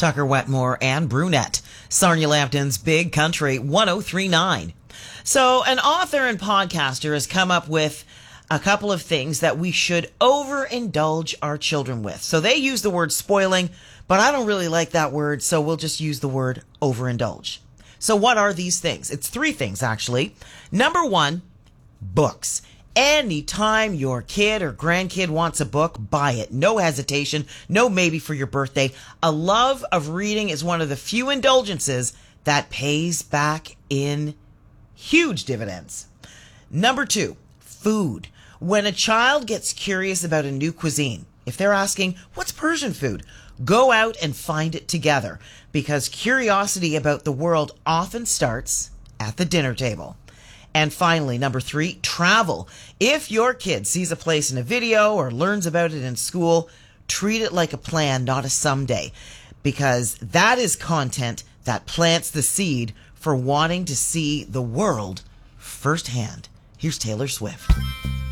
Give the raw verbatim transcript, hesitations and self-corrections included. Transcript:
Tucker Wetmore and Brunette. Sarnia Lambton's Big Country one oh three point nine. So an author and podcaster has come up with a couple of things that we should overindulge our children with. So they use the word spoiling, but I don't really like that word, so we'll just use the word overindulge. So what are these things? It's three things, actually. Number one, books. Anytime your kid or grandkid wants a book, buy it. No hesitation, no maybe for your birthday. A love of reading is one of the few indulgences that pays back in huge dividends. Number two, food. When a child gets curious about a new cuisine, if they're asking, what's Persian food? Go out and find it together, because curiosity about the world often starts at the dinner table. And finally, number three, travel. If your kid sees a place in a video or learns about it in school, treat it like a plan, not a someday, because that is content that plants the seed for wanting to see the world firsthand. Here's Taylor Swift.